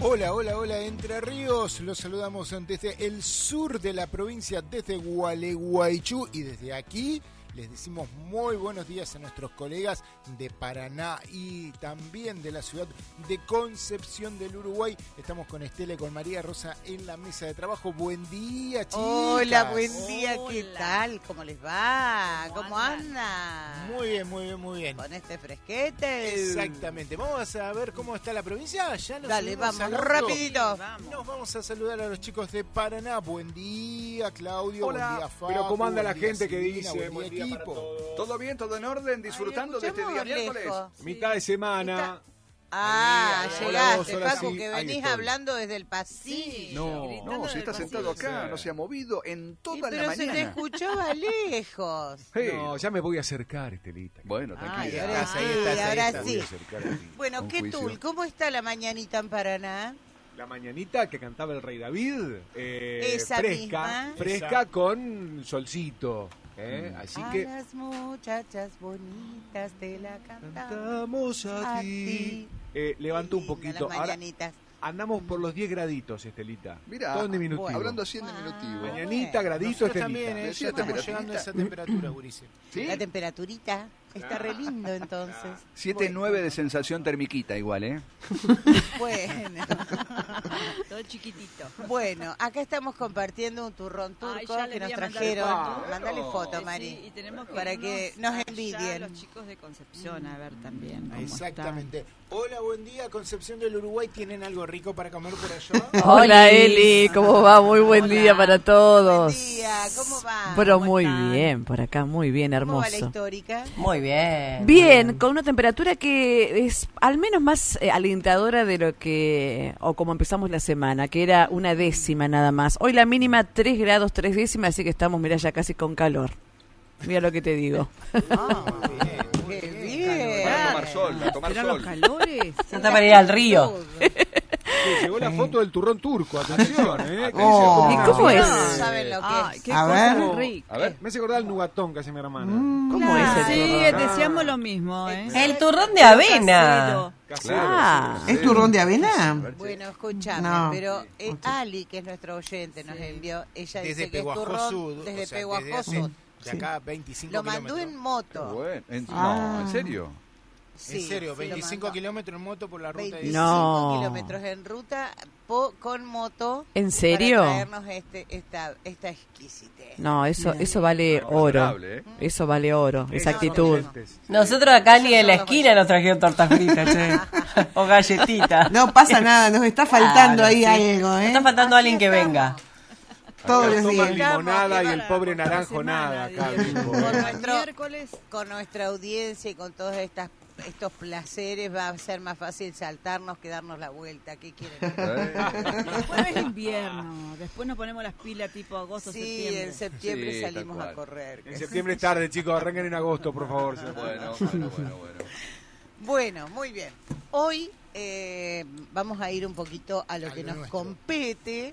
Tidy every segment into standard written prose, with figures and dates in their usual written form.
Hola, hola, hola, Entre Ríos. Los saludamos desde el sur de la provincia, desde Gualeguaychú. Y desde aquí les decimos muy buenos días a nuestros colegas de Paraná y también de la ciudad de Concepción del Uruguay. Estamos con Estela y con María Rosa en la mesa de trabajo. Buen día, chicas. Hola, buen día, ¿qué tal? ¿Cómo les va? ¿Cómo andan? Muy bien, muy bien, muy bien. Con este fresquete. Exactamente. Vamos a ver cómo está la provincia. Ya nos Dale, subimos vamos, al auto. rapidito. Nos vamos a saludar a los chicos de Paraná. Buen día, Claudio. Hola. Buen día, Facu. Pero ¿cómo anda la Buen día, gente que Silvina. dice? Buen día, equipo. ¿Todo bien? ¿Todo en orden? ¿Disfrutando de este día escuchamos miércoles? lejos. Mitad de semana. Ah, Hola, llegaste, hola, Facu, sí, que ahí venís estoy. hablando desde el pasillo. No, si está sentado acá, no se ha movido en toda la Pero se te mañana. escuchaba lejos. Hey. No, ya me voy a acercar, Estelita. Bueno, Ay, tranquila. ahora Estás ahí, sí, estás ahí, ahora estás. sí. Voy a acercar a ti. Bueno, Con ¿qué juicio. tal? ¿Cómo está la mañanita en Paraná? La mañanita que cantaba el Rey David, Esa fresca, misma. fresca con solcito. Así A que las muchachas bonitas te la cantamos cantamos a a ti. ti. Levantó un Linda poquito. las Ahora mañanitas. andamos por los 10 graditos, Estelita. Mirá, todo en diminutivo. bueno. hablando así en diminutivo. Mañanita, gradito, Nosotros Estelita. también, Sí, ya la estamos temperaturita. llegando a esa temperatura, Gurice. ¿Sí? La temperaturita está re lindo entonces. 7-9 de sensación termiquita igual, ¿eh? Bueno. Todo chiquitito. Bueno, acá estamos compartiendo un turrón Ay, turco ya que les nos voy a mandar trajeron. foto. Mandale foto, Sí, Mari. y tenemos para que irnos nos allá envidien. los chicos de Concepción a ver también cómo Exactamente. Hola, buen día, Concepción del Uruguay. ¿Tienen algo rico para comer por allá? Hola Eli, ¿cómo va? Muy buen Hola. día para todos. Buen día, ¿cómo va? Pero ¿Cómo muy están? bien, por acá muy bien, ¿Cómo va la hermoso. histórica? Muy bien. Bien, con una temperatura que es al menos más alentadora de lo que, o como empezamos la semana, que era 1/10 nada más. Hoy la mínima 3 grados 3/10, así que estamos, mirá, ya casi con calor. Mira lo que te digo. Qué bien. Para tomar sol, para tomar ¿Eran sol. los calores? Santa María del Río. Sí, llegó la foto del turrón turco, atención, Atención. ¿Y cómo es? No saben lo que Ay, es. qué A cosa ver. rica. A ver. Me hace acordar el nugatón que hace mi hermana. ¿Cómo es el Sí, turrón? decíamos lo mismo, ¿eh? El turrón de avena. Casero, Ah. sí. ¿Es turrón de avena? Bueno, escúchame, No. pero Ali, que es nuestro oyente, nos envió, ella Desde dice que es Peguajó turrón Sud. desde o sea, Peguajó desde hace- Sud. de acá 25 Lo mandó kilómetros. en moto. Bueno, Ah. no, ¿en serio? Sí, En serio, sí, 25 lo mandó. kilómetros en moto por la ruta 25 No. kilómetros en ruta con moto. ¿En serio? Para traernos esta exquisitez. No, eso vale oro. Razonable, ¿eh? Eso vale oro, esa No, actitud. Nosotros acá ni en la esquina nos trajeron tortas fritas, che. O galletitas. No pasa nada, nos está faltando Claro, ahí sí. algo, Nos ¿eh? está faltando alguien que venga. Todos los Toman días. limonada y el Para pobre la naranjo semana, nada acá. digo. tipo, Con El nuestro- miércoles. Con nuestra audiencia y con todos estos placeres va a ser más fácil saltarnos que darnos la vuelta. ¿Qué quieren? Después es invierno. Después nos ponemos las pilas tipo agosto, Sí, septiembre. en septiembre Sí, tal salimos a cual. correr. En septiembre es tarde, chicos, arranquen en agosto, por favor. Bueno. Bueno, muy bien. Hoy vamos a ir un poquito a lo A que lo nos nuestro. compete.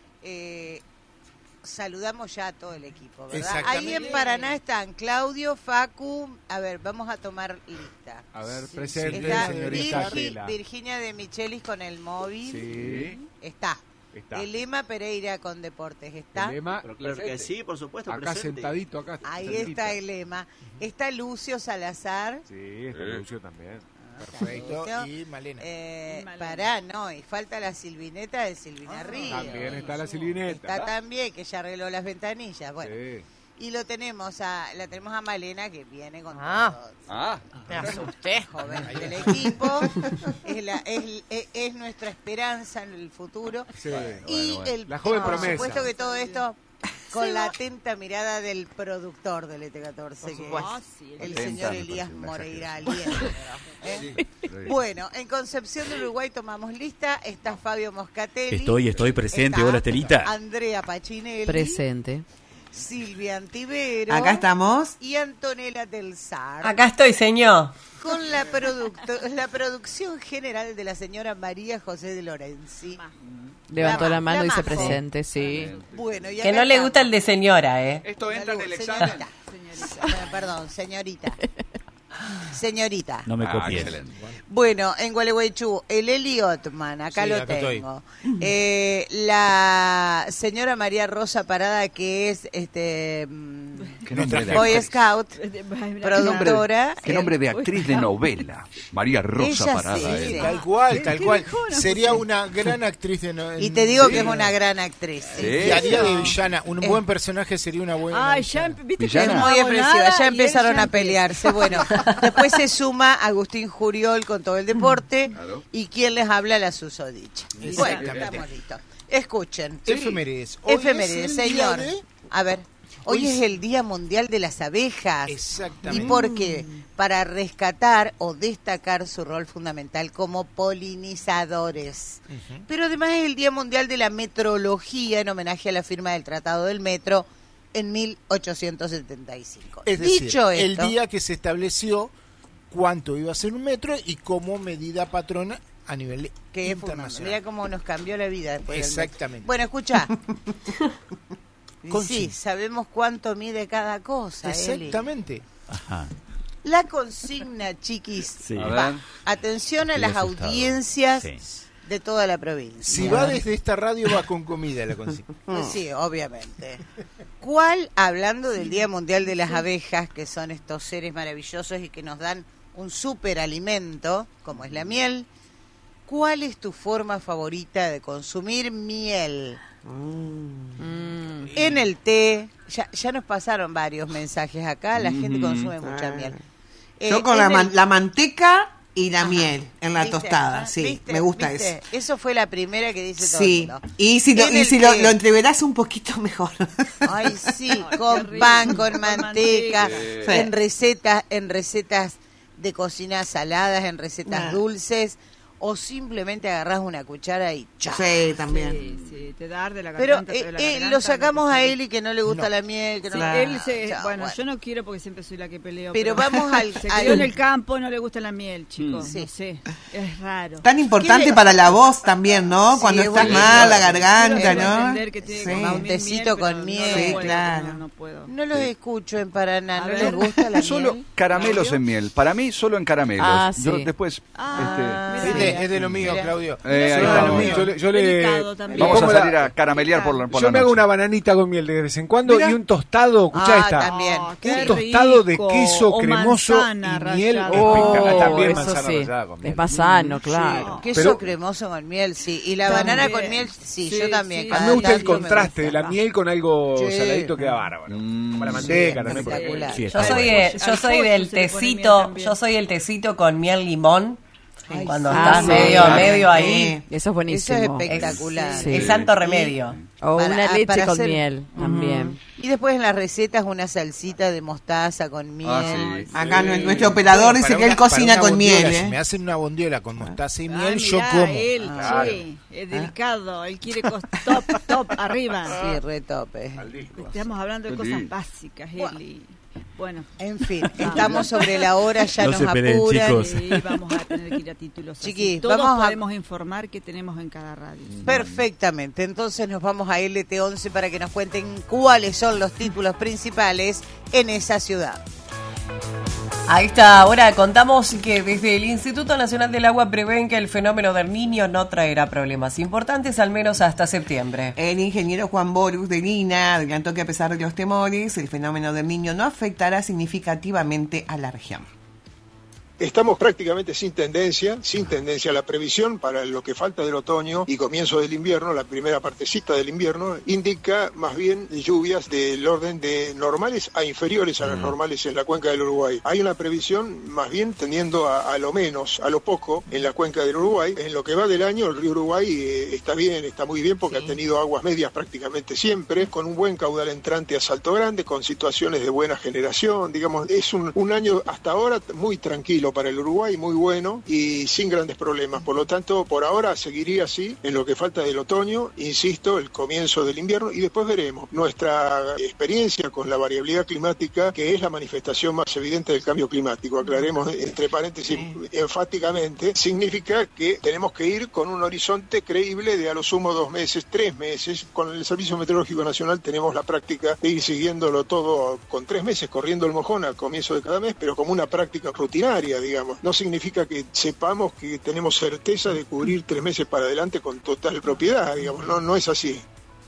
Saludamos ya a todo el equipo, ¿verdad? Exactamente. Ahí en Paraná están Claudio, Facu. A ver, vamos a tomar lista. A ver, presente, Está señorita Tela. Virginia de Michelis con el móvil. Sí, Está. está. Elema Pereira con Deportes. ¿Está? Elema, Claro que sí, por supuesto, acá presente. sentadito, acá. Ahí cerquita. está Elema. Está Lucio Salazar. Sí, está Lucio también. Perfecto. Lucio. Y Malena. Malena. Pará, no, y falta la Silvineta de Silvina Ríos. También está la Silvineta. Está también, que ya arregló las ventanillas. Bueno, Sí. y la tenemos a Malena, que viene con Ah. todos. Ah, Me asusté. Joven del equipo, es nuestra esperanza en el futuro. Sí. Y La joven por promesa. supuesto que todo esto con la atenta mirada del productor del ET14, que Ah, es sí, el Atenta, señor me Elías parece un Moreira Aliente. ¿Eh? Bueno, en Concepción de Uruguay tomamos lista. Está Fabio Moscatelli. Estoy presente. Está Hola, Estelita. Andrea Pacinelli. Presente. Silvia Antivero. Acá estamos. Y Antonella Del Sar. Acá estoy, señor. Con la producción general de la señora María José de Lorenzi. Levantó la mano y dice Majo. presente, sí. Bueno, y Que acá no le estamos. gusta el de señora, ¿eh? esto entra en el examen. Señorita. Perdón, señorita. Señorita. No me copies. Excelente. Bueno, en Gualeguaychú, el Eli Ottman, acá Sí, lo acá estoy. tengo. La señora María Rosa Parada, que es Qué nombre de Boy actriz. Scout, productora. Qué nombre de actriz de novela. María Rosa Ella Parada. sí, sí. Tal cual, tal ¿Qué cual. dijo? No Sería sé. una gran actriz de novela. Y te digo que es una gran actriz. Sí. Y haría de villana. Un buen personaje sería una buena. Ay, ya, villana. viste que Villana. Es no muy hago expresiva, nada, ya y él empezaron ya a empieza. pelearse. Bueno, después se suma Agustín Juriol con todo el deporte Claro. y quien les habla, la susodicha. Bueno, Exactamente. estamos listos. Escuchen. Efemérides. Hoy Efemérides, es el día señor. de- A ver, hoy Hoy es es- el Día Mundial de las Abejas. Exactamente. ¿Y por qué? Para rescatar o destacar su rol fundamental como polinizadores. Pero además es el Día Mundial de la Metrología en homenaje a la firma del Tratado del Metro en 1875. Es decir, Dicho el esto, día que se estableció cuánto iba a ser un metro y como medida patrona a nivel que es fundamental. internacional. Mira cómo nos cambió la vida después del metro. Exactamente. Bueno, escucha. Sí, Consigna. sabemos cuánto mide cada cosa, Eli. Exactamente. Ajá. La consigna, chiquis, Sí. A va. ver. Atención a Estoy las asustado. audiencias Sí. de toda la provincia. Si va desde esta radio va con comida la consigna. Pues sí, obviamente. ¿Cuál, hablando del Día Mundial de las Abejas, que son estos seres maravillosos y que nos dan un superalimento, como es la miel, cuál es tu forma favorita de consumir miel? En el té, ya nos pasaron varios mensajes acá, la gente consume mucha miel. Yo con en la manteca y la Ajá. miel en la ¿Viste? tostada, sí, ¿Viste? me gusta ¿Viste? eso. Eso fue la primera que dice todo Sí, el mundo. y si lo, En y el si lo, té. lo entreverás un poquito mejor. Ay, sí, qué con rico, pan, con con manteca, manteca. en recetas de cocina saladas, en recetas Ah. dulces, o simplemente agarrás una cuchara y ¡chao! Sí, también. Sí, te da arde la Pero garganta. te duele la garganta, lo sacamos no te a sale. Eli que no le gusta No. la miel, que no Claro. Él se, Chao, bueno, yo no quiero porque siempre soy la que peleo. Pero vamos al- Se al- crió en el campo, no le gusta la miel, chicos. Sí. No sé, es raro. Tan importante ¿Qué le- para la voz también, ¿no? Sí, Cuando es estás bonito. mal, la Quiero garganta, Quiero ¿no? entender que tiene que Sí. consumir Un tecito miel, con pero miel. no Sí, puedo, claro. No puedo. No los escucho en Paraná, A ¿no ver. les gusta la Solo miel? caramelos en miel. Para mí, solo en caramelos. Ah, Yo sí. después. Ah, Mira, ¿Viste? Es de lo mío, Mira. Claudio. ahí Sí, está. es lo mío. Yo le Delicado también. Vamos a pongo la- salir a caramelear por la Yo me hago noche. una bananita con miel de vez en cuando Mira. y un tostado, escuchá Ah, esta. también. qué Un tostado de rico. queso O cremoso manzana y miel. rallada. espectacular. Oh, También eso manzana sí. rallada con miel. Es más sano, claro. Queso Pero- cremoso con miel, sí. Y la También. banana con miel, sí, Sí, yo también. sí. A cada mí me gusta el tanto me contraste de gusta. la miel con algo Sí. saladito, queda bárbaro. Como la manteca también. porque- espectacular. Sí, Yo está soy, bueno. yo soy Al del pollo se le pone miel tecito, también. yo soy el tecito con miel limón. Ay, Cuando sí. estás sí, medio, claro. medio ahí. Eso es Eso buenísimo. es espectacular. Sí. Es santo remedio. O Para- una leche para con hacer- miel también. Y después en las recetas una salsita de mostaza con miel. Ah, sí. Acá nuestro operador dice Para que él una- para cocina una con bondiola, miel, Si me ¿eh? hacen una bondiola con mostaza y Ay, miel, yo mirá, como. Él, Claro. che, es delicado. Él quiere top arriba. Sí, retope. Estamos hablando de Qué cosas lindo. básicas, Eli. Bueno, En fin, estamos sobre la hora, ya No nos se peleen, apuran. chicos. sí, vamos a tener que ir a títulos. así. Chiquis, Todos vamos a- podemos informar qué tenemos en cada radio. Perfectamente, entonces nos vamos a LT11 para que nos cuenten cuáles son los títulos principales en esa ciudad. A esta hora contamos que desde el Instituto Nacional del Agua prevén que el fenómeno del Niño no traerá problemas importantes, al menos hasta septiembre. El ingeniero Juan Borus de Lina adelantó que a pesar de los temores, el fenómeno del niño no afectará significativamente a la región. Estamos prácticamente sin tendencia a la previsión para lo que falta del otoño y comienzo del invierno. La primera partecita del invierno indica más bien lluvias del orden de normales a inferiores a las normales en la cuenca del Uruguay. Hay una previsión más bien tendiendo a lo menos, a lo poco en la cuenca del Uruguay. En lo que va del año el río Uruguay está bien, está muy bien porque ha tenido aguas medias prácticamente siempre, con un buen caudal entrante a Salto Grande, con situaciones de buena generación. Digamos, es un año hasta ahora muy tranquilo hilo para el Uruguay muy bueno y sin grandes problemas. Por lo tanto, por ahora seguiría así en lo que falta del otoño, insisto, el comienzo del invierno, y después veremos. Nuestra experiencia con la variabilidad climática, que es la manifestación más evidente del cambio climático, aclaremos entre paréntesis enfáticamente, significa que tenemos que ir con un horizonte creíble de a lo sumo 2 meses, 3 meses. Con el Servicio Meteorológico Nacional tenemos la práctica de ir siguiéndolo todo con 3 meses, corriendo el mojón al comienzo de cada mes, pero como una práctica rutinaria, digamos. No significa que sepamos que tenemos certeza de cubrir 3 meses para adelante con total propiedad, digamos. No es así.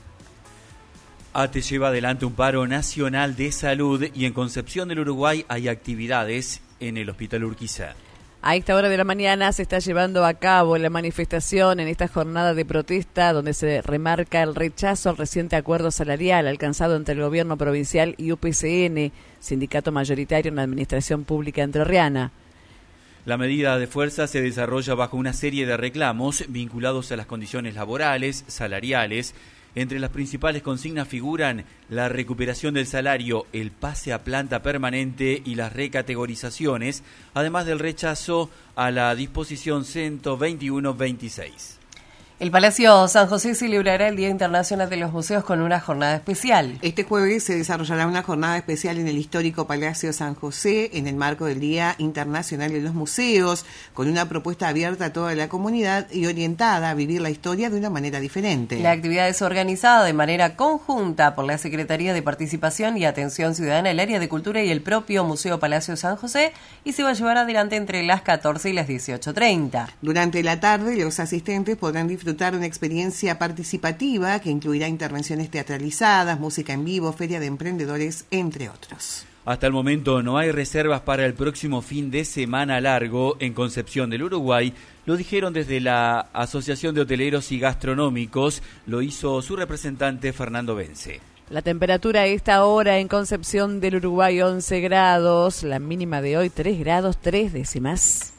ATE lleva adelante un paro nacional de salud y en Concepción del Uruguay hay actividades en el Hospital Urquiza. A esta hora de la mañana se está llevando a cabo la manifestación en esta jornada de protesta donde se remarca el rechazo al reciente acuerdo salarial alcanzado entre el gobierno provincial y UPCN, sindicato mayoritario en la administración pública entrerriana. La medida de fuerza se desarrolla bajo una serie de reclamos vinculados a las condiciones laborales, salariales. Entre las principales consignas figuran la recuperación del salario, el pase a planta permanente y las recategorizaciones, además del rechazo a la disposición 121-26. El Palacio San José celebrará el Día Internacional de los Museos con una jornada especial. Este jueves se desarrollará una jornada especial en el histórico Palacio San José en el marco del Día Internacional de los Museos, con una propuesta abierta a toda la comunidad y orientada a vivir la historia de una manera diferente. La actividad es organizada de manera conjunta por la Secretaría de Participación y Atención Ciudadana, el Área de Cultura y el propio Museo Palacio San José y se va a llevar adelante entre las 14 y las 18:30. Durante la tarde, los asistentes podrán disfrutar una experiencia participativa que incluirá intervenciones teatralizadas, música en vivo, feria de emprendedores, entre otros. Hasta el momento no hay reservas para el próximo fin de semana largo en Concepción del Uruguay. Lo dijeron desde la Asociación de Hoteleros y Gastronómicos. Lo hizo su representante Fernando Vence. La temperatura a esta hora en Concepción del Uruguay 11 grados, la mínima de hoy 3 grados 3 décimas.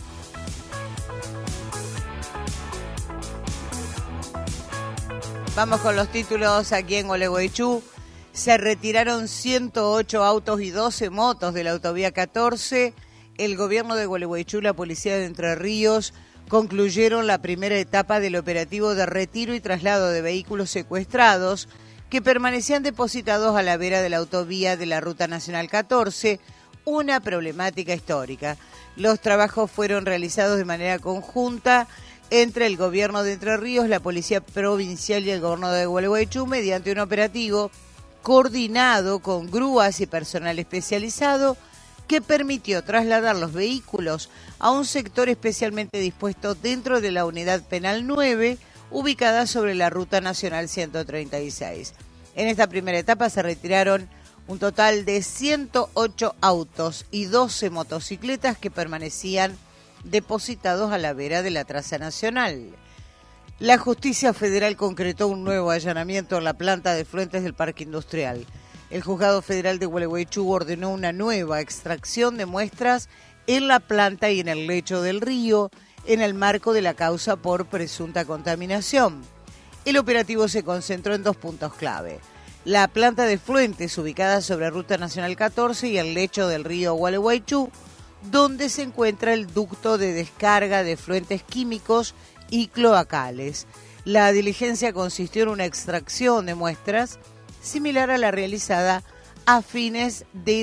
Vamos con los títulos aquí en Gualeguaychú. Se retiraron 108 autos y 12 motos de la autovía 14. El gobierno de Gualeguaychú y la policía de Entre Ríos concluyeron la primera etapa del operativo de retiro y traslado de vehículos secuestrados que permanecían depositados a la vera de la autovía de la Ruta Nacional 14, una problemática histórica. Los trabajos fueron realizados de manera conjunta entre el gobierno de Entre Ríos, la policía provincial y el gobierno de Gualeguaychú mediante un operativo coordinado con grúas y personal especializado que permitió trasladar los vehículos a un sector especialmente dispuesto dentro de la Unidad Penal 9, ubicada sobre la Ruta Nacional 136. En esta primera etapa se retiraron un total de 108 autos y 12 motocicletas que permanecían depositados a la vera de la traza nacional. La Justicia Federal concretó un nuevo allanamiento en la planta de efluentes del Parque Industrial. El Juzgado Federal de Gualeguaychú ordenó una nueva extracción de muestras en la planta y en el lecho del río en el marco de la causa por presunta contaminación. El operativo se concentró en 2 puntos clave: la planta de efluentes ubicada sobre Ruta Nacional 14 y el lecho del río Gualeguaychú, donde se encuentra el ducto de descarga de efluentes químicos y cloacales. La diligencia consistió en una extracción de muestras similar a la realizada a fines de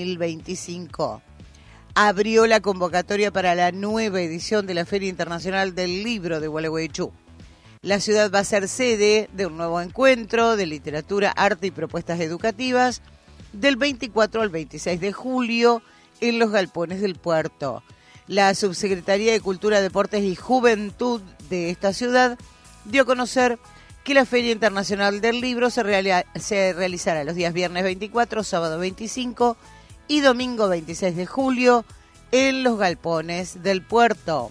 2025. Abrió la convocatoria para la nueva edición de la Feria Internacional del Libro de Gualeguaychú. La ciudad va a ser sede de un nuevo encuentro de literatura, arte y propuestas educativas del 24 al 26 de julio en los galpones del puerto. La Subsecretaría de Cultura, Deportes y Juventud de esta ciudad dio a conocer que la Feria Internacional del Libro se realizará los días viernes 24, sábado 25 y domingo 26 de julio en los galpones del puerto.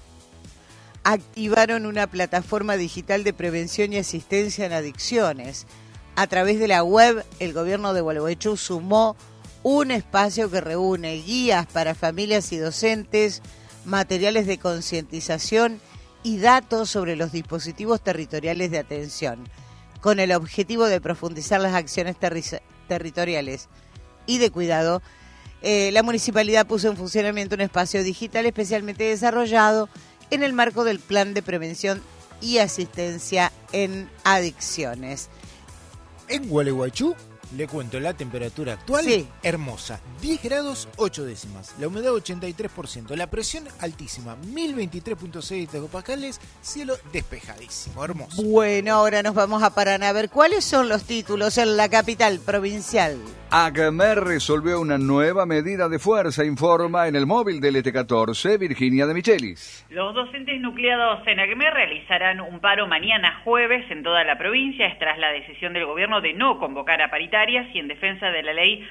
Activaron una plataforma digital de prevención y asistencia en adicciones. A través de la web, el gobierno de Gualeguaychú sumó un espacio que reúne guías para familias y docentes, materiales de concientización y datos sobre los dispositivos territoriales de atención, con el objetivo de profundizar las acciones territoriales y de cuidado la municipalidad puso en funcionamiento un espacio digital especialmente desarrollado en el marco del Plan de Prevención y Asistencia en Adicciones. En Gualeguaychú, le cuento, la temperatura actual, sí, hermosa, 10 grados 8 décimas, la humedad 83%, la presión altísima, 1023.6 hectopascales, cielo despejadísimo, hermoso. Bueno, ahora nos vamos a Paraná a ver cuáles son los títulos en la capital provincial. ACMER resolvió una nueva medida de fuerza, informa en el móvil del ET14, Virginia de Michelis. Los docentes nucleados en ACMER realizarán un paro mañana jueves en toda la provincia, tras la decisión del gobierno de no convocar a paritarias y en defensa de la ley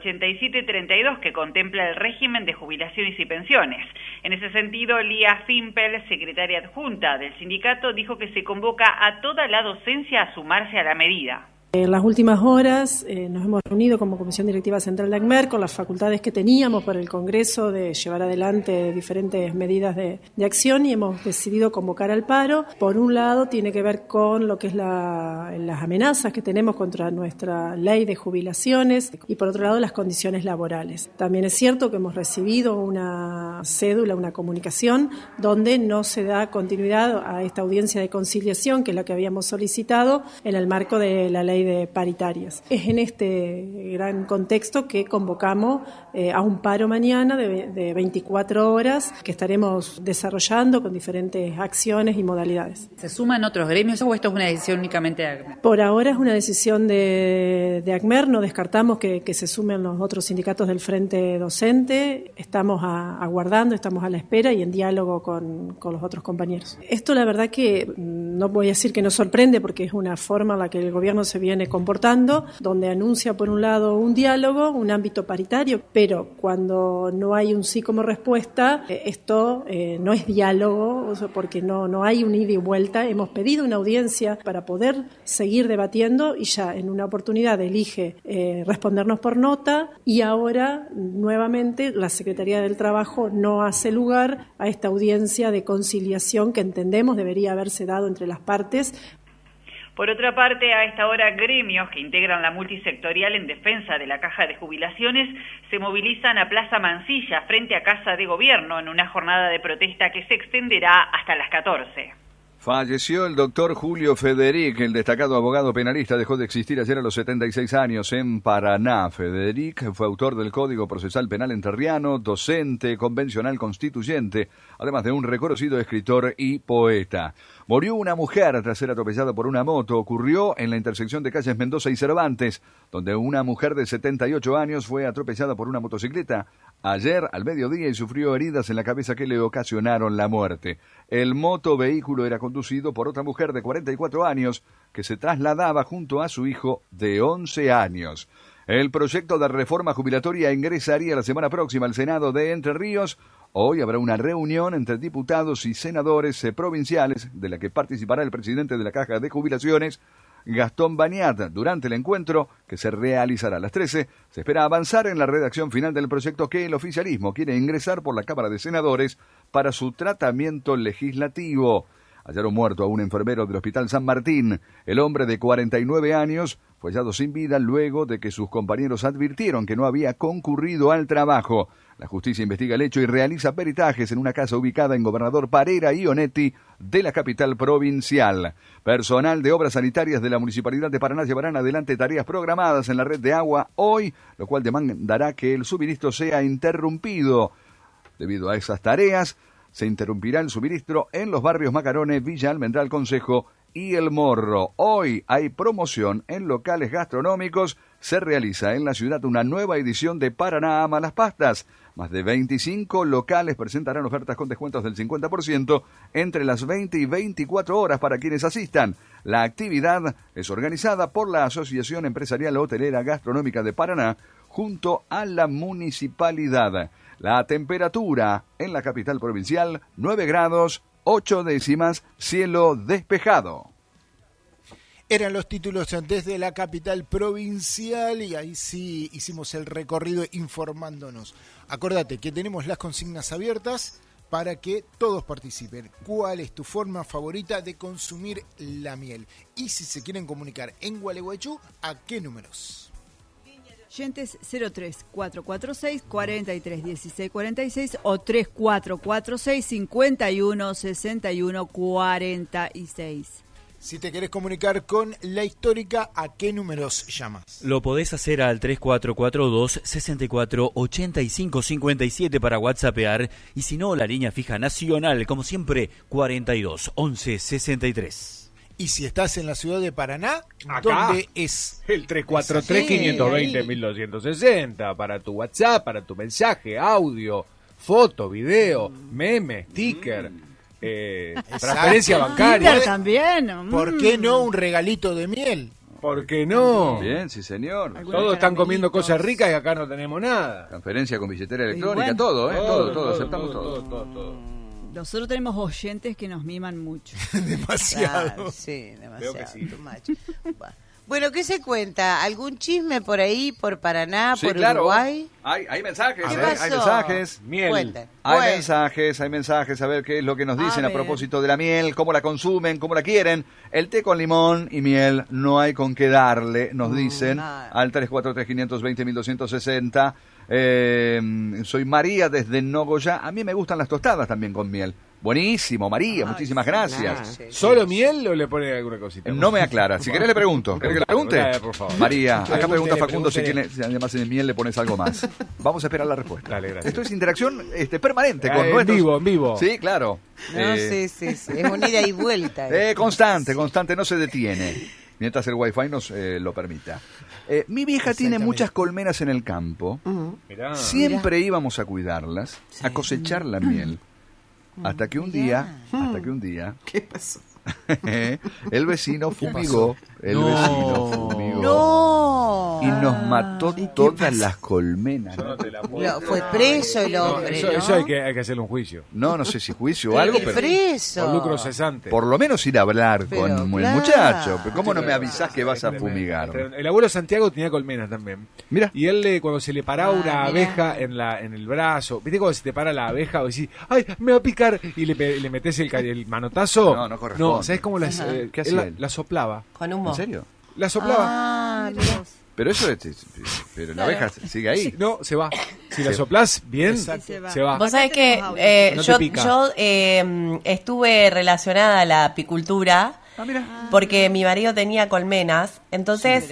8732 que contempla el régimen de jubilaciones y pensiones. En ese sentido, Lía Fimpel, secretaria adjunta del sindicato, dijo que se convoca a toda la docencia a sumarse a la medida. En las últimas horas nos hemos reunido como Comisión Directiva Central de ACMER con las facultades que teníamos para el Congreso de llevar adelante diferentes medidas de acción y hemos decidido convocar al paro. Por un lado tiene que ver con lo que es las amenazas que tenemos contra nuestra ley de jubilaciones y por otro lado las condiciones laborales. También es cierto que hemos recibido una cédula, una comunicación donde no se da continuidad a esta audiencia de conciliación que es la que habíamos solicitado en el marco de la ley de paritarias. Es en este gran contexto que convocamos a un paro mañana de 24 horas que estaremos desarrollando con diferentes acciones y modalidades. ¿Se suman otros gremios o esto es una decisión únicamente de ACMER? Por ahora es una decisión de ACMER, no descartamos que se sumen los otros sindicatos del Frente Docente, estamos aguardando, estamos a la espera y en diálogo con los otros compañeros. Esto la verdad que no voy a decir que nos sorprende porque es una forma en la que el gobierno se viene comportando, donde anuncia por un lado un diálogo, un ámbito paritario, pero cuando no hay un sí como respuesta, esto no es diálogo, porque no hay un ida y vuelta. Hemos pedido una audiencia para poder seguir debatiendo y ya en una oportunidad elige respondernos por nota y ahora nuevamente la Secretaría del Trabajo no hace lugar a esta audiencia de conciliación que entendemos debería haberse dado entre las partes. Por otra parte, a esta hora, gremios que integran la multisectorial en defensa de la Caja de Jubilaciones se movilizan a Plaza Mansilla frente a Casa de Gobierno en una jornada de protesta que se extenderá hasta las 14. Falleció el doctor Julio Federic, el destacado abogado penalista, dejó de existir ayer a los 76 años en Paraná. Federic fue autor del Código Procesal Penal Entrerriano, docente, convencional constituyente, además de un reconocido escritor y poeta. Murió una mujer tras ser atropellada por una moto. Ocurrió en la intersección de calles Mendoza y Cervantes, donde una mujer de 78 años fue atropellada por una motocicleta ayer al mediodía y sufrió heridas en la cabeza que le ocasionaron la muerte. El motovehículo era conducido por otra mujer de 44 años que se trasladaba junto a su hijo de 11 años. El proyecto de reforma jubilatoria ingresaría la semana próxima al Senado de Entre Ríos. Hoy habrá una reunión entre diputados y senadores provinciales de la que participará el presidente de la Caja de Jubilaciones, Gastón Bañat. Durante el encuentro, que se realizará a las 13, se espera avanzar en la redacción final del proyecto que el oficialismo quiere ingresar por la Cámara de Senadores para su tratamiento legislativo. Hallaron muerto a un enfermero del Hospital San Martín. El hombre de 49 años fue hallado sin vida luego de que sus compañeros advirtieron que no había concurrido al trabajo. La justicia investiga el hecho y realiza peritajes en una casa ubicada en Gobernador Parera y Onetti de la capital provincial. Personal de obras sanitarias de la Municipalidad de Paraná llevarán adelante tareas programadas en la red de agua hoy, lo cual demandará que el suministro sea interrumpido. Debido a esas tareas, se interrumpirá el suministro en los barrios Macarones, Villa Almendral, Concejo y El Morro. Hoy hay promoción en locales gastronómicos. Se realiza en la ciudad una nueva edición de Paraná ama las pastas. Más de 25 locales presentarán ofertas con descuentos del 50% entre las 20 y 24 horas para quienes asistan. La actividad es organizada por la Asociación Empresarial Hotelera Gastronómica de Paraná junto a la municipalidad. La temperatura en la capital provincial, 9 grados, 8 décimas, cielo despejado. Eran los títulos desde la capital provincial y ahí sí hicimos el recorrido informándonos. Acordate que tenemos las consignas abiertas para que todos participen. ¿Cuál es tu forma favorita de consumir la miel? Y si se quieren comunicar en Gualeguaychú, ¿a qué números? Línea de Oyentes 03446-431646 o 3446-516146. Si te querés comunicar con La Histórica, ¿a qué números llamas? Lo podés hacer al 3442-648557 para WhatsAppear. Y si no, la línea fija nacional, como siempre, 42-11-63. Y si estás en la ciudad de Paraná, Acá, ¿dónde es? El 343-520-1260 para tu WhatsApp, para tu mensaje, audio, foto, video, meme, sticker, transferencia bancaria. Tinder también. ¿Por qué no un regalito de miel? ¿Por qué no? Bien, sí señor. Todos están comiendo cosas ricas y acá no tenemos nada. Transferencia con billetera electrónica, bueno, todo, aceptamos todo. todo. Nosotros tenemos oyentes que nos miman mucho. Demasiado. Claro, sí, demasiado. Veo que sí. Too much. Bueno, ¿qué se cuenta? ¿Algún chisme por ahí, por Paraná, Sí, por claro. Uruguay? Hay mensajes, ¿Qué hay pasó? mensajes. Miel. Cuenten. Hay Bueno, mensajes, a ver qué es lo que nos dicen a ver. propósito de la miel, cómo la consumen, cómo la quieren. El té con limón y miel no hay con qué darle, nos dicen, nada. al 343-520-1260. Soy María desde Nogoyá. A mí me gustan las tostadas también con miel. Buenísimo, María, muchísimas gracias. sí, ¿Solo miel o le ponen alguna cosita? No me aclara. Si querés le pregunto. ¿Querés que le pregunte? Por favor. María, acá pregunta Pregúntele, Facundo si pregúntele. tiene, si además en el miel le pones algo más. Vamos a esperar la respuesta. Dale, gracias. Esto es interacción permanente con En nuestros... en vivo. Sí, claro. No, sí. Es un ida y vuelta. Constante, no se detiene. Mientras el wifi nos lo permita. Mi vieja tiene muchas colmenas en el campo. Mirá. Siempre íbamos a cuidarlas, a cosechar la miel. Hasta que un día, ¿Qué pasó? el vecino fumigó. No. Y nos mató todas las colmenas. Yo no te la puedo. Fue preso el hombre, Eso, ¿no? eso hay que hacerle un juicio. No sé si juicio o algo, pero preso. Por lucro cesante. por lo menos ir a hablar Pero con el claro. muchacho. Pero ¿cómo no me avisás que vas a Tremendo, fumigar? tremendo. El abuelo Santiago tenía colmenas también. Mira. Y él, cuando se le paraba una mira. abeja en el brazo, ¿viste cuando se te para la abeja o decís, ¡ay, me va a picar! Y le metes el manotazo? No corresponde. No, ¿sabés cómo ¿Qué hacía él? la soplaba? Con humo. ¿En serio? La soplaba. Ah, mira. Pero eso pero la abeja sigue ahí. No, se va. Si la soplás bien, Exacto. se va. Vos sabés que No te yo pica. estuve relacionada a la apicultura porque mi marido tenía colmenas, entonces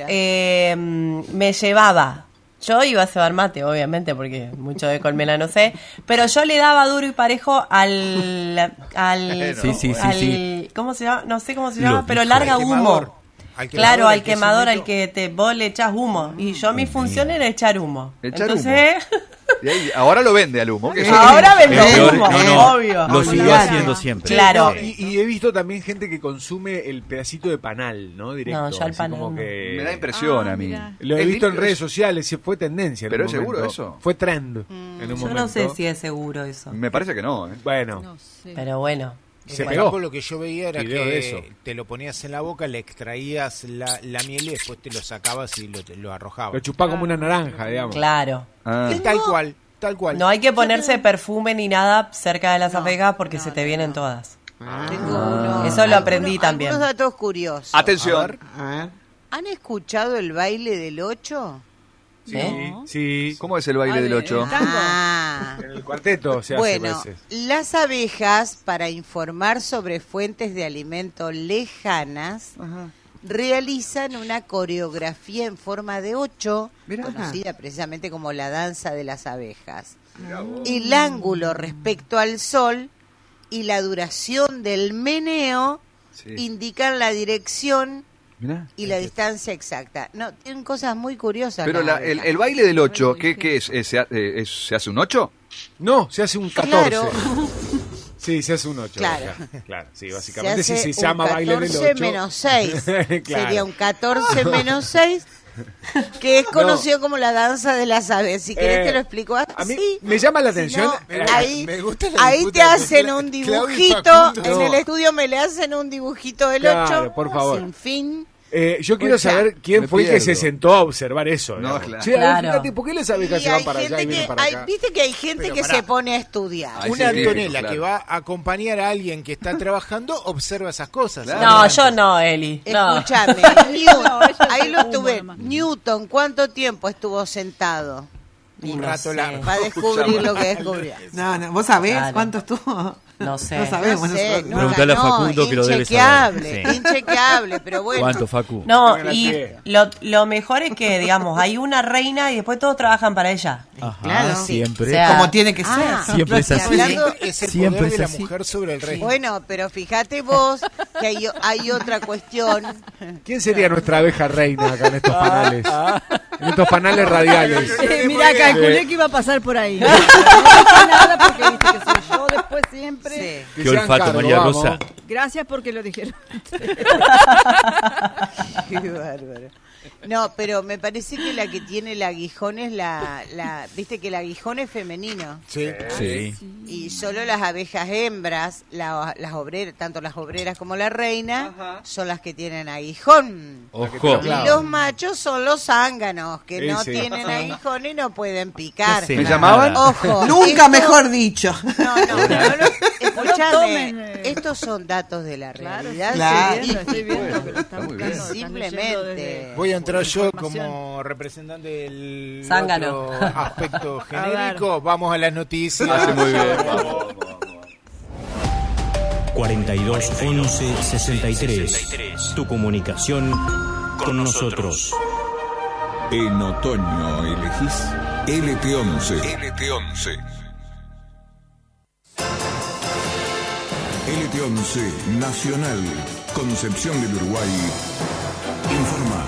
me llevaba. Yo iba a cebar mate, obviamente, porque mucho de colmena no sé, pero yo le daba duro y parejo al Sí. ¿cómo se llama? No sé cómo se llama, Lo pero dijo. larga Al humo. quemador. Claro, al que se quemador, metió. al que vos le echás humo. Y yo mi función era echar humo. Echar Entonces, Y ahí, ahora lo vende al humo. que eso- ahora Es vendo peor, humo, no. obvio. Lo siguió Olvidate. haciendo siempre. Claro. No, y he visto también gente que consume el pedacito de panal, ¿no? Directo. No, yo el así panal como no. que... Me da impresión a mí. mira. Lo he Es visto en lindo, redes es- sociales, fue tendencia. en ¿Pero un es seguro momento. eso? Fue trend en un Yo momento. no sé si es seguro eso. Me parece que no. Bueno, No sé. Pero bueno. se En el pegó. campo lo que yo veía era Video que de eso. te lo ponías en la boca, le extraías la miel y después te lo sacabas y lo arrojabas. Lo chupá como una naranja, digamos. Claro. Ah. Tal cual. No hay que ponerse perfume ni nada cerca de las abejas porque se te vienen todas. Tengo uno. Eso lo aprendí algunos- también. Algunos datos curiosos. Atención. A ver. ¿Han escuchado el baile del 8? ¿Eh? Sí. ¿Cómo es el baile del 8? Ah. En el cuarteto se hace Bueno, a veces. las abejas, para informar sobre fuentes de alimento lejanas, realizan una coreografía en forma de 8, Mirá. conocida precisamente como la danza de las abejas. El ángulo respecto al sol y la duración del meneo Sí. indican la dirección Mirá. y la distancia exacta. No, tienen cosas muy curiosas. Pero las el abejas. baile del 8, ¿qué es? ¿Se hace un 8? No, se hace un 14. Claro. Sí, se hace un 8. Claro. Claro, sí, Se básicamente hace sí se un llama baile del 14 8. menos 6. Claro. Sería un 14 menos 6, que es conocido como la danza de las aves. Si querés te lo explico así. A mí me llama la atención. Ahí, Me gusta la ahí disputa te entre hacen un Claudio y dibujito. Facundo. En No. el estudio me le hacen un dibujito del Claro, 8. por favor. Sin fin. Yo quiero saber quién fue el que se sentó a observar eso. No, claro. claro. A ver, fíjate, ¿por qué las abejas se van para allá y vienen para acá? Viste que hay gente Pero que pará. se pone a estudiar. Una Antonella que va a acompañar a alguien que está trabajando observa esas cosas. Claro. No, yo no, Eli. No. Escúchame, ahí lo tuve. Newton, ¿cuánto tiempo estuvo sentado? Un rato largo. Para descubrir lo que descubrió. No, ¿vos sabés Claro. cuánto estuvo? No sé. No sabemos. No sé, nosotros. Preguntale a Facundo que lo debe inchequeable, saber. Sí. inchequeable, pero bueno. ¿Cuánto, Facu? No, Porque la y ciega. lo mejor es que, digamos, hay una reina y después todos trabajan para ella. Ajá, Claro. siempre. O sea, Como tiene que Ah, ser. Siempre es y así. hablando- Es el Siempre poder de es la así. mujer sobre el rey. Bueno, pero fíjate vos que hay otra cuestión. ¿Quién sería nuestra abeja reina acá en estos panales? En estos panales radiales. Mira, calculé que iba a pasar por ahí. No dije nada porque viste que soy yo después siempre. Sí. Que Qué sean olfato, cargo, María vamos. Rosa. Gracias porque lo dijeron. Qué bárbaro. No, pero me parece que la que tiene el aguijón es viste que el aguijón es femenino. Sí. Sí. Y solo las abejas hembras, las obreras, tanto las obreras como la reina, son las que tienen aguijón. Ojo. Y los machos son los zánganos, que no Sí. tienen aguijón y no pueden picar. ¿Qué ¿Me Nada. llamaban? Ojo. Nunca esto- mejor dicho. Escuchame, tomen, estos son datos de la Claro, realidad. Claro. sí. Estoy viendo que lo están Está muy bien. buscando, están Simplemente. leyendo desde- Voy a entrar yo información. como representante del Zángano. otro aspecto genérico. Vamos a las noticias. Hace muy bien. Vamos. 42 11 63. Tu comunicación con nosotros. En otoño elegís LT11. LT11. LT11 Nacional. Concepción del Uruguay. Informa.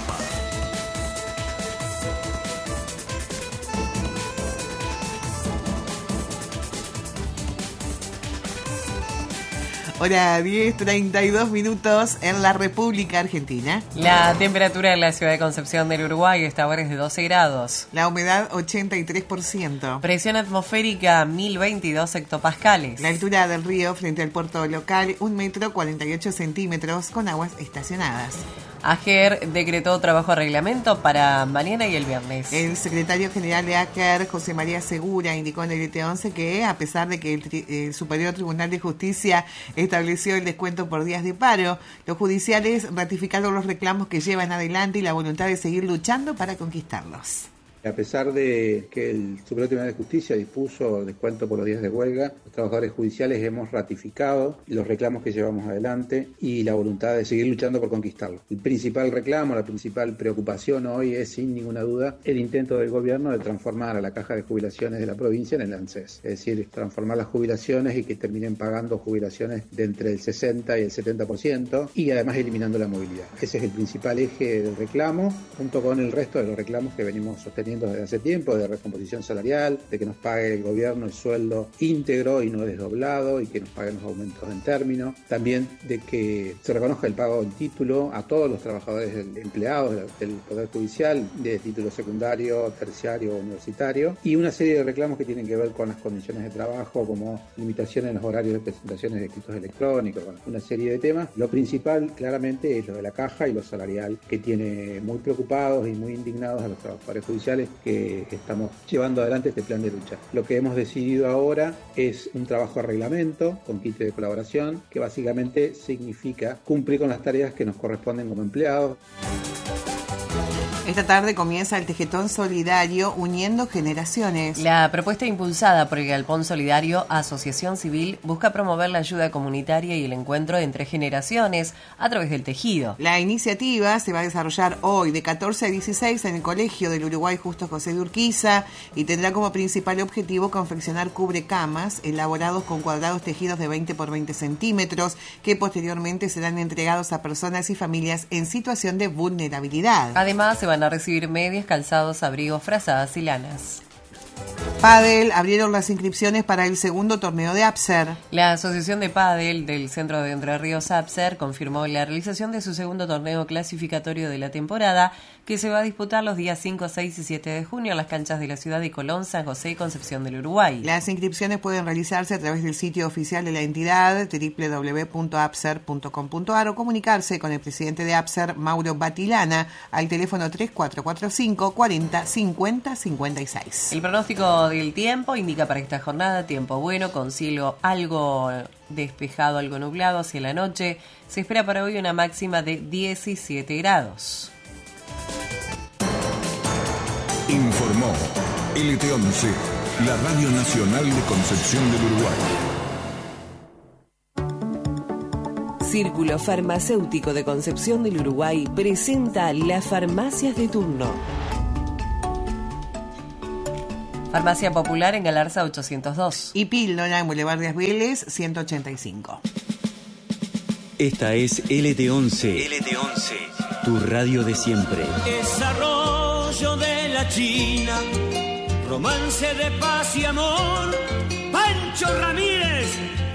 Hora 10:32 minutos en la República Argentina. La temperatura en la ciudad de Concepción del Uruguay está ahora es de 12 grados. La humedad 83%. Presión atmosférica 1022 hectopascales. La altura del río frente al puerto local 1 metro 48 centímetros con aguas estacionadas. AGER decretó trabajo a reglamento para mañana y el viernes. El secretario general de AGER, José María Segura, indicó en el LT11 que, a pesar de que el Superior Tribunal de Justicia estableció el descuento por días de paro, los judiciales ratificaron los reclamos que llevan adelante y la voluntad de seguir luchando para conquistarlos. A pesar de que el Superior Tribunal de Justicia dispuso descuento por los días de huelga, los trabajadores judiciales hemos ratificado los reclamos que llevamos adelante y la voluntad de seguir luchando por conquistarlos. El principal reclamo, la principal preocupación hoy es, sin ninguna duda, el intento del gobierno de transformar a la caja de jubilaciones de la provincia en el ANSES. Es decir, transformar las jubilaciones y que terminen pagando jubilaciones de entre el 60 y el 70% y además eliminando la movilidad. Ese es el principal eje del reclamo, junto con el resto de los reclamos que venimos sosteniendo desde hace tiempo, de recomposición salarial, de que nos pague el gobierno el sueldo íntegro y no desdoblado y que nos paguen los aumentos en término. También de que se reconozca el pago en título a todos los trabajadores empleados del Poder Judicial, de título secundario, terciario o universitario. Y una serie de reclamos que tienen que ver con las condiciones de trabajo, como limitaciones en los horarios de presentaciones de escritos electrónicos, bueno, una serie de temas. Lo principal, claramente, es lo de la caja y lo salarial, que tiene muy preocupados y muy indignados a los trabajadores judiciales que estamos llevando adelante este plan de lucha. Lo que hemos decidido ahora es un trabajo a reglamento con kit de colaboración que básicamente significa cumplir con las tareas que nos corresponden como empleados. Esta tarde comienza el Tejetón Solidario Uniendo Generaciones. La propuesta impulsada por el Galpón Solidario Asociación Civil busca promover la ayuda comunitaria y el encuentro entre generaciones a través del tejido. La iniciativa se va a desarrollar hoy de 14 a 16 en el Colegio del Uruguay Justo José de Urquiza y tendrá como principal objetivo confeccionar cubrecamas elaborados con cuadrados tejidos de 20 por 20 centímetros que posteriormente serán entregados a personas y familias en situación de vulnerabilidad. Además, se van a recibir medias, calzados, abrigos, frazadas y lanas. Pádel abrieron las inscripciones para el segundo torneo de Apser. La Asociación de Pádel del Centro de Entre Ríos Apser confirmó la realización de su segundo torneo clasificatorio de la temporada, que se va a disputar los días 5, 6 y 7 de junio en las canchas de la ciudad de Colón, San José y Concepción del Uruguay. Las inscripciones pueden realizarse a través del sitio oficial de la entidad, www.apser.com.ar, o comunicarse con el presidente de Apser, Mauro Batilana, al teléfono 3445 40 50 56. El pronóstico del tiempo indica para esta jornada tiempo bueno, con cielo algo despejado, algo nublado hacia la noche. Se espera para hoy una máxima de 17 grados. Informó LT11, la Radio Nacional de Concepción del Uruguay. Círculo Farmacéutico de Concepción del Uruguay presenta las farmacias de turno. Farmacia Popular en Galarza 802. Y Píldora en Boulevard de Vélez 185. Esta es LT11. LT11, tu radio de siempre. Desarrollo de la China, romance de paz y amor, Pancho Ramírez